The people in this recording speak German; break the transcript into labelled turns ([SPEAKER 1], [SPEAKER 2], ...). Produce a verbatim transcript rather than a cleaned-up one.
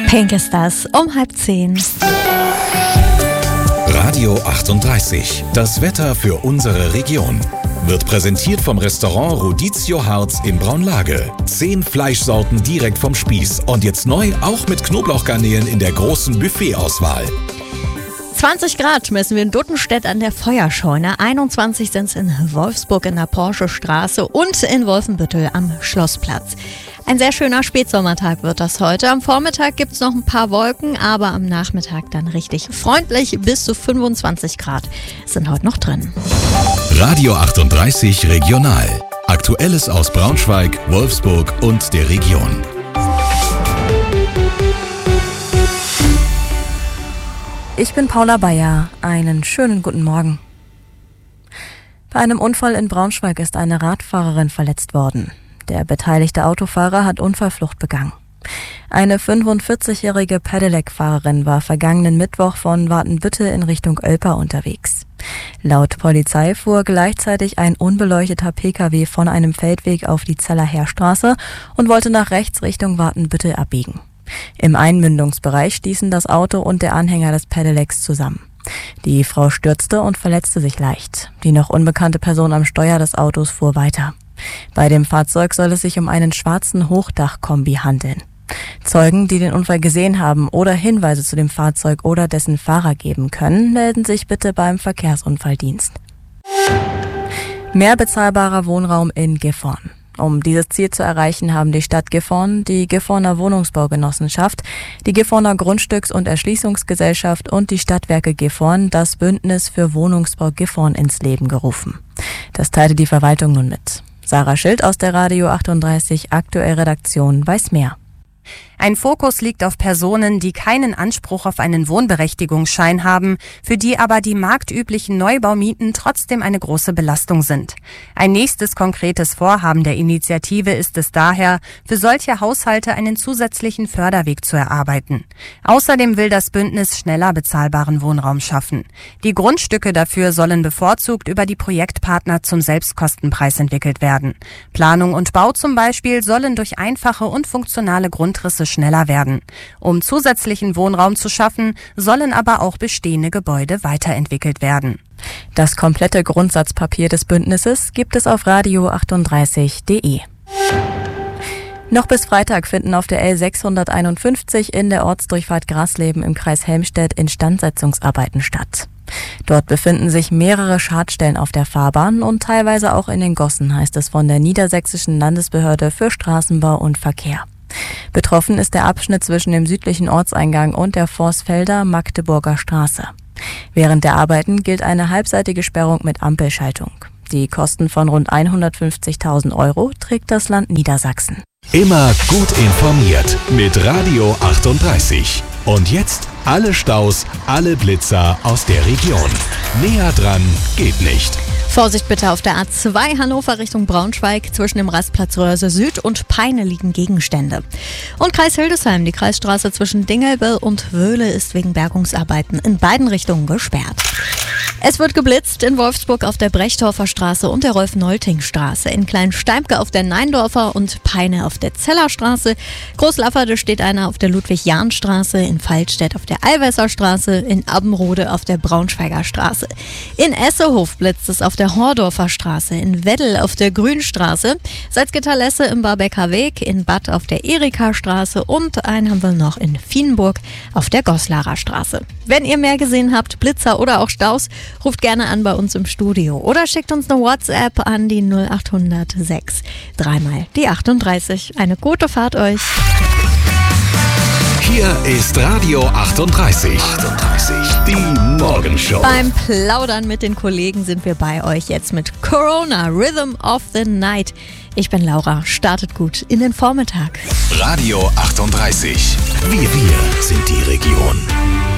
[SPEAKER 1] Pink ist das, um halb zehn.
[SPEAKER 2] Radio achtunddreißig, das Wetter für unsere Region. Wird präsentiert vom Restaurant Rodizio Harz in Braunlage. Zehn Fleischsorten direkt vom Spieß und jetzt neu auch mit Knoblauchgarnelen in der großen Buffetauswahl.
[SPEAKER 1] zwanzig Grad messen wir in Duttenstedt an der Feuerscheune. einundzwanzig sind es in Wolfsburg in der Porsche-Straße und in Wolfenbüttel am Schlossplatz. Ein sehr schöner Spätsommertag wird das heute. Am Vormittag gibt es noch ein paar Wolken, aber am Nachmittag dann richtig freundlich. Bis zu fünfundzwanzig Grad sind heute noch drin.
[SPEAKER 2] Radio achtunddreißig Regional. Aktuelles aus Braunschweig, Wolfsburg und der Region.
[SPEAKER 3] Ich bin Paula Bayer. Einen schönen guten Morgen. Bei einem Unfall in Braunschweig ist eine Radfahrerin verletzt worden. Der beteiligte Autofahrer hat Unfallflucht begangen. Eine fünfundvierzigjährige Pedelec-Fahrerin war vergangenen Mittwoch von Watenbüttel in Richtung Oelpa unterwegs. Laut Polizei fuhr gleichzeitig ein unbeleuchteter Pkw von einem Feldweg auf die Zeller Heerstraße und wollte nach rechts Richtung Watenbüttel abbiegen. Im Einmündungsbereich stießen das Auto und der Anhänger des Pedelecs zusammen. Die Frau stürzte und verletzte sich leicht. Die noch unbekannte Person am Steuer des Autos fuhr weiter. Bei dem Fahrzeug soll es sich um einen schwarzen Hochdachkombi handeln. Zeugen, die den Unfall gesehen haben oder Hinweise zu dem Fahrzeug oder dessen Fahrer geben können, melden sich bitte beim Verkehrsunfalldienst. Mehr bezahlbarer Wohnraum in Gifhorn. Um dieses Ziel zu erreichen, haben die Stadt Gifhorn, die Gifhorner Wohnungsbaugenossenschaft, die Gifhorner Grundstücks- und Erschließungsgesellschaft und die Stadtwerke Gifhorn das Bündnis für Wohnungsbau Gifhorn ins Leben gerufen. Das teilte die Verwaltung nun mit. Sarah Schild aus der Radio achtunddreißig Aktuell Redaktion weiß mehr.
[SPEAKER 4] Ein Fokus liegt auf Personen, die keinen Anspruch auf einen Wohnberechtigungsschein haben, für die aber die marktüblichen Neubaumieten trotzdem eine große Belastung sind. Ein nächstes konkretes Vorhaben der Initiative ist es daher, für solche Haushalte einen zusätzlichen Förderweg zu erarbeiten. Außerdem will das Bündnis schneller bezahlbaren Wohnraum schaffen. Die Grundstücke dafür sollen bevorzugt über die Projektpartner zum Selbstkostenpreis entwickelt werden. Planung und Bau zum Beispiel sollen durch einfache und funktionale Grundrisse schneller werden. Um zusätzlichen Wohnraum zu schaffen, sollen aber auch bestehende Gebäude weiterentwickelt werden.
[SPEAKER 3] Das komplette Grundsatzpapier des Bündnisses gibt es auf radio achtunddreißig punkt de. Noch bis Freitag finden auf der L sechshunderteinundfünfzig in der Ortsdurchfahrt Grasleben im Kreis Helmstedt Instandsetzungsarbeiten statt. Dort befinden sich mehrere Schadstellen auf der Fahrbahn und teilweise auch in den Gossen, heißt es von der Niedersächsischen Landesbehörde für Straßenbau und Verkehr. Betroffen ist der Abschnitt zwischen dem südlichen Ortseingang und der Vorsfelder Magdeburger Straße. Während der Arbeiten gilt eine halbseitige Sperrung mit Ampelschaltung. Die Kosten von rund hundertfünfzigtausend Euro trägt das Land Niedersachsen.
[SPEAKER 2] Immer gut informiert mit Radio achtunddreißig. Und jetzt alle Staus, alle Blitzer aus der Region. Näher dran geht nicht.
[SPEAKER 1] Vorsicht bitte auf der A zwei Hannover Richtung Braunschweig. Zwischen dem Rastplatz Röhrse Süd und Peine liegen Gegenstände. Und Kreis Hildesheim, die Kreisstraße zwischen Dingelbel und Wöhle ist wegen Bergungsarbeiten in beiden Richtungen gesperrt. Es wird geblitzt in Wolfsburg auf der Brechdorfer Straße und der Rolf-Nolting-Straße, in Kleinsteimke auf der Neindorfer und Peine auf der Zellerstraße. Großlafferde steht einer auf der Ludwig-Jahn-Straße, in Fallstedt auf der Allwässerstraße, in Abbenrode auf der Braunschweiger Straße. In Essehof blitzt es auf der Hordorfer Straße, in Weddel auf der Grünstraße, Salzgitter-Lesse im Barbecker Weg, in Bad auf der Erika-Straße und einen haben wir noch in Vienburg auf der Goslarer Straße. Wenn ihr mehr gesehen habt, Blitzer oder auch Staus, ruft gerne an bei uns im Studio oder schickt uns eine WhatsApp an die null acht null null sechs, dreimal die achtunddreißig. Eine gute Fahrt euch.
[SPEAKER 2] Hier ist Radio achtunddreißig. achtunddreißig. Die Morgenshow.
[SPEAKER 1] Beim Plaudern mit den Kollegen sind wir bei euch jetzt mit Corona, Rhythm of the Night. Ich bin Laura, startet gut in den Vormittag.
[SPEAKER 2] Radio achtunddreißig. Wir, wir sind die Region.